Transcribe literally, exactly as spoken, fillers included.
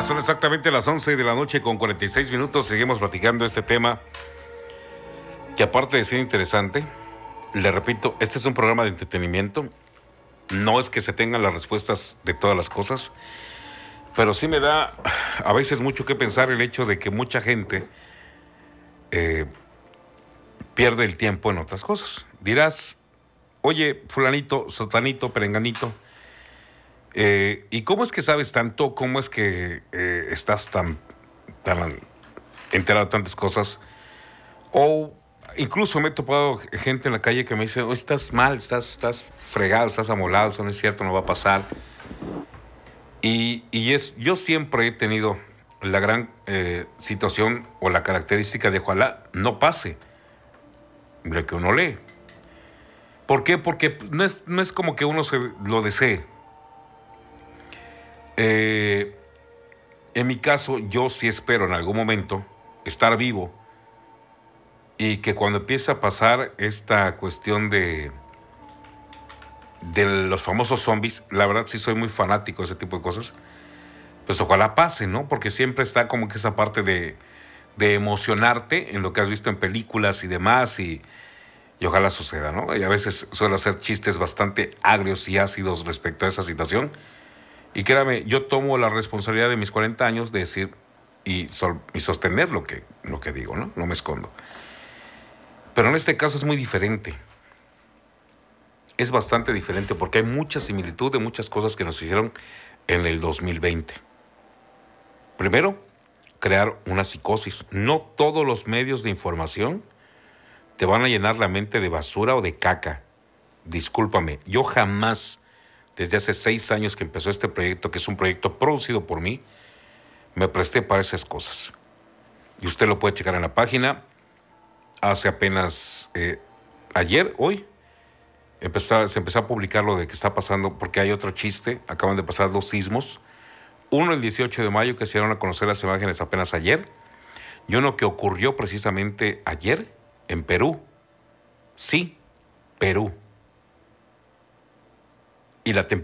son exactamente las once de la noche con cuarenta y seis minutos. Seguimos platicando este tema que, aparte de ser interesante, le repito, este es un programa de entretenimiento. No es que se tengan las respuestas de todas las cosas, pero sí me da a veces mucho que pensar el hecho de que mucha gente eh, pierde el tiempo en otras cosas. Dirás, oye, fulanito, sotanito, perenganito, eh, ¿y cómo es que sabes tanto? ¿Cómo es que eh, estás tan, tan enterado de tantas cosas? O incluso me he topado gente en la calle que me dice, oh, estás mal, estás, estás fregado, estás amolado, eso no es cierto, no va a pasar. Y, y es, yo siempre he tenido la gran eh, situación o la característica de ojalá no pase lo que uno lee. ¿Por qué? Porque no es, no es como que uno se lo desee. Eh, en mi caso, yo sí espero en algún momento estar vivo y que cuando empiece a pasar esta cuestión de, de los famosos zombies, la verdad sí soy muy fanático de ese tipo de cosas, pues ojalá pase, ¿no? Porque siempre está como que esa parte de, de emocionarte en lo que has visto en películas y demás, y, y ojalá suceda, ¿no? Y a veces suelo hacer chistes bastante agrios y ácidos respecto a esa situación. Y créame, yo tomo la responsabilidad de mis cuarenta años de decir y, sol, y sostener lo que, lo que digo, ¿no? No me escondo. Pero en este caso es muy diferente. Es bastante diferente porque hay mucha similitud de muchas cosas que nos hicieron en el dos mil veinte. Primero, crear una psicosis. No todos los medios de información te van a llenar la mente de basura o de caca. Discúlpame, yo jamás, desde hace seis años que empezó este proyecto, que es un proyecto producido por mí, me presté para esas cosas. Y usted lo puede checar en la página. Hace apenas eh, ayer, hoy, empezó, se empezó a publicar lo de que está pasando, porque hay otro chiste. Acaban de pasar dos sismos. Uno el dieciocho de mayo, que se dieron a conocer las imágenes apenas ayer. Y uno que ocurrió precisamente ayer en Perú. Sí, Perú. Y la temperatura